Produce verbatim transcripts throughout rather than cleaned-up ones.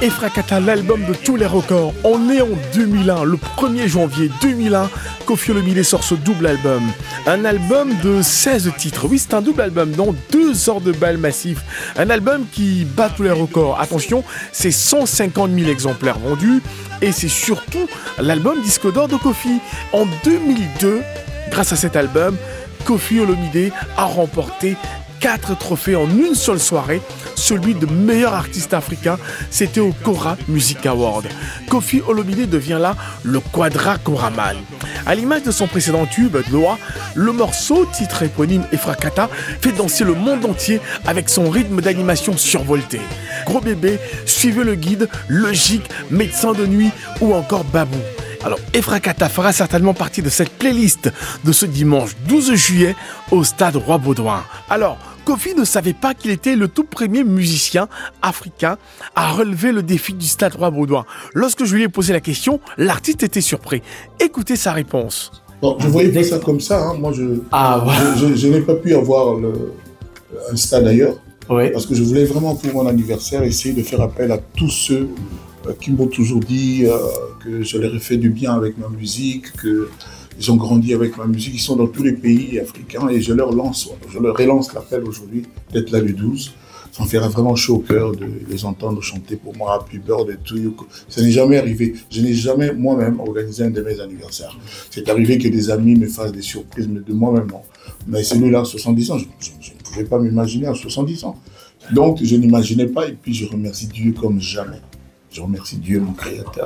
Efrakata, l'album de tous les records. On est en deux mille un, le premier janvier deux mille un, Koffi Olomide sort ce double album. Un album de seize titres. Oui, c'est un double album, dont deux heures de bal massif. Un album qui bat tous les records. Attention, c'est cent cinquante mille exemplaires vendus. Et c'est surtout l'album disque d'or de Koffi. En deux mille deux, grâce à cet album, Koffi Olomide a remporté quatre trophées en une seule soirée. Celui de meilleur artiste africain, c'était au Kora Music Award. Koffi Olomide devient là le Quadra Koraman. À l'image de son précédent tube, Dloa, le morceau, titre éponyme Efrakata, fait danser le monde entier avec son rythme d'animation survolté. Gros bébé, suivez le guide, Logique, Médecin de nuit ou encore Babou. Alors, Efrakata fera certainement partie de cette playlist de ce dimanche douze juillet au stade Roi-Baudouin. Alors, Koffi ne savait pas qu'il était le tout premier musicien africain à relever le défi du stade Roi-Baudouin. Lorsque je lui ai posé la question, l'artiste était surpris. Écoutez sa réponse. Bon, je voyais pas ça comme ça. Hein. Moi, je, ah, voilà. je, je, je n'ai pas pu avoir le, un stade ailleurs. Oui. Parce que je voulais vraiment, pour mon anniversaire, essayer de faire appel à tous ceux euh, qui m'ont toujours dit euh, que je leur ai fait du bien avec ma musique, que ils ont grandi avec ma musique, ils sont dans tous les pays africains et je leur lance, je leur relance l'appel aujourd'hui d'être là le douze. Ça me fera vraiment chaud au cœur de les entendre chanter pour moi Happy Birthday to you. Ça n'est jamais arrivé. Je n'ai jamais moi-même organisé un de mes anniversaires. C'est arrivé que des amis me fassent des surprises, mais de moi-même non. Mais celui-là, à soixante-dix ans, je, je, je ne pouvais pas m'imaginer à soixante-dix ans. Donc je n'imaginais pas et puis je remercie Dieu comme jamais. Je remercie Dieu, mon créateur.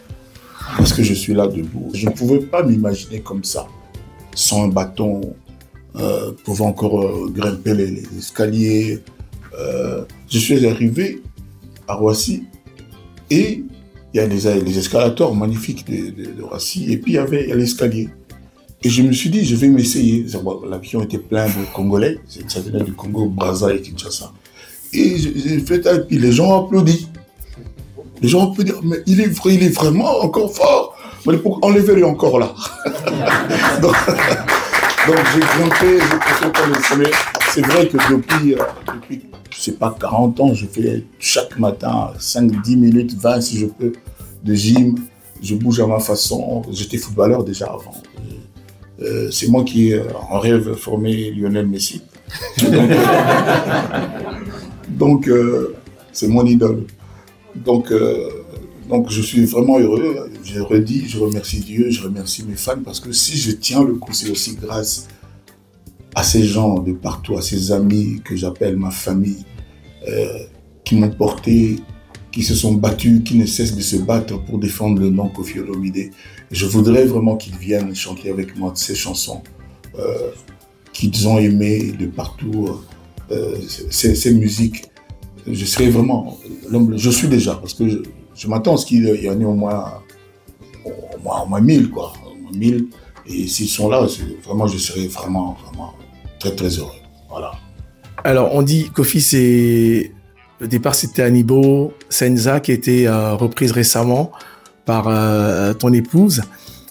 Parce que je suis là debout. Je ne pouvais pas m'imaginer comme ça, sans un bâton, euh, pouvant encore euh, grimper les, les escaliers. Euh, je suis arrivé à Roissy et il y a les, les escalators magnifiques de, de, de Roissy et puis il y avait l'escalier. Et je me suis dit, je vais m'essayer. L'avion était plein de Congolais, ça venait du Congo, Brazza et Kinshasa. Et j'ai fait ça et puis les gens ont applaudi. Les gens peuvent dire, mais il est, il est vraiment encore fort. Mais pour enlever-le encore là. donc, donc j'ai grimpé, j'ai passé par le sommet. C'est vrai que depuis, euh, depuis, je sais pas, quarante ans, je fais chaque matin cinq, dix minutes, vingt si je peux, de gym. Je bouge à ma façon. J'étais footballeur déjà avant. Euh, c'est moi qui, euh, en rêve, formé Lionel Messi. Donc, donc euh, c'est mon idole. Donc, euh, donc, je suis vraiment heureux. Je redis, je remercie Dieu, je remercie mes fans parce que si je tiens le coup, c'est aussi grâce à ces gens de partout, à ces amis que j'appelle ma famille, euh, qui m'ont porté, qui se sont battus, qui ne cessent de se battre pour défendre le nom Koffi Olomide. Je voudrais vraiment qu'ils viennent chanter avec moi ces chansons euh, qu'ils ont aimées de partout, euh, ces, ces musiques. Je serai vraiment l'homme, je suis déjà, parce que je, je m'attends à ce qu'il y en ait au moins, au moins, au moins mille, quoi, au moins mille. Et s'ils sont là, vraiment, je serai vraiment, vraiment très, très heureux. Voilà. Alors, on dit, Koffi, c'est, au départ, c'était Anibo, Senza, qui a été euh, reprise récemment par euh, ton épouse.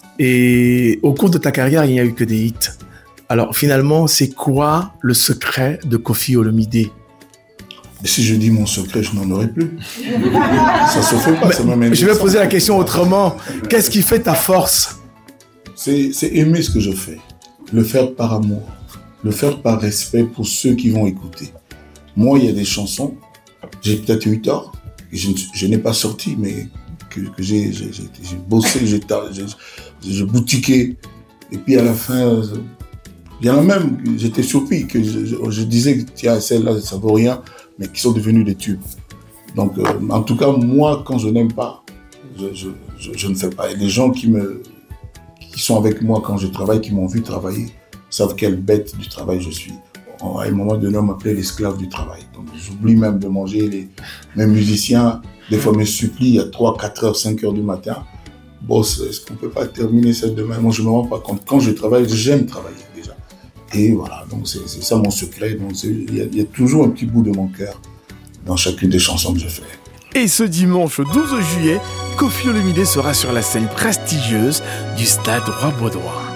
Et au cours de ta carrière, il n'y a eu que des hits. Alors, finalement, c'est quoi le secret de Koffi Olomide ? Et si je dis mon secret, je n'en aurai plus. Ça se fait pas, ça m'amène. Je vais ça. poser la question autrement. Qu'est-ce qui fait ta force ? c'est, c'est aimer ce que je fais. Le faire par amour. Le faire par respect pour ceux qui vont écouter. Moi, il y a des chansons, j'ai peut-être eu tort, je, je n'ai pas sorti, mais que, que j'ai, j'ai, j'ai, j'ai bossé, j'ai, j'ai, j'ai boutiqué. Et puis à la fin, il y en a même, j'étais surpris, que je, je, je disais, tiens, celle-là, ça vaut rien, mais qui sont devenus des tubes. Donc, euh, en tout cas, moi, quand je n'aime pas, je, je, je, je ne fais pas. Et les gens qui, me, qui sont avec moi quand je travaille, qui m'ont vu travailler, savent quelle bête du travail je suis. À un moment donné, on m'appelait l'esclave du travail. Donc, j'oublie même de manger. Les, mes musiciens, des fois, me supplient à trois, quatre heures, cinq heures du matin. Boss, est-ce qu'on ne peut pas terminer ça demain ? Moi, je ne me rends pas compte. Quand je travaille, j'aime travailler déjà. Et voilà, donc c'est, c'est ça mon secret. Donc il y, y a toujours un petit bout de mon cœur dans chacune des chansons que je fais. Et ce dimanche douze juillet, Koffi Olomide sera sur la scène prestigieuse du stade Roi-Baudouin.